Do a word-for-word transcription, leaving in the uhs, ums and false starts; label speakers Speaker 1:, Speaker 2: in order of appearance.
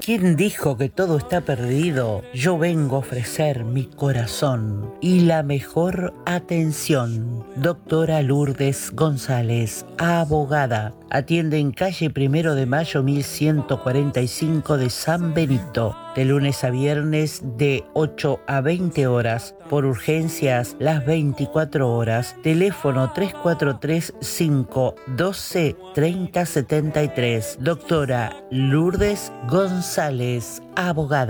Speaker 1: ¿Quién dijo que todo está perdido? Yo vengo a ofrecer mi corazón y la mejor atención. Doctora Lourdes González, abogada. Atiende en calle Primero de Mayo mil ciento cuarenta y cinco de San Benito, de lunes a viernes de ocho a veinte horas, por urgencias las veinticuatro horas. Teléfono tres cuatro tres, cinco uno dos, tres cero siete tres. Doctora Lourdes González, abogada.